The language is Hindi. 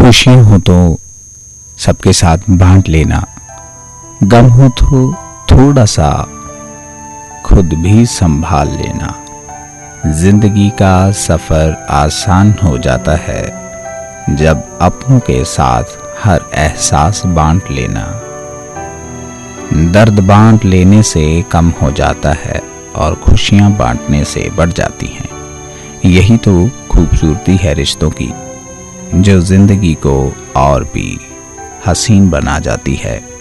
खुशियाँ हो तो सबके साथ बांट लेना, गम हो तो थोड़ा सा खुद भी संभाल लेना। जिंदगी का सफर आसान हो जाता है जब अपनों के साथ हर एहसास बांट लेना। दर्द बांट लेने से कम हो जाता है और खुशियां बांटने से बढ़ जाती हैं। यही तो खूबसूरती है रिश्तों की, जो जिंदगी को और भी हसीन बना जाती है।